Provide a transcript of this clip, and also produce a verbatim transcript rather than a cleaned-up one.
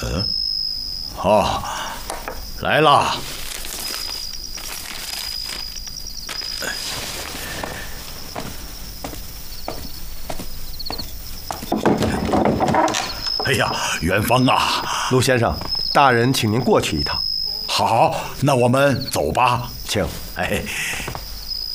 嗯，哦，来啦！哎呀，元芳啊， 陆先生，大人请您过去一趟。 好，那我们走吧， 请。 哎。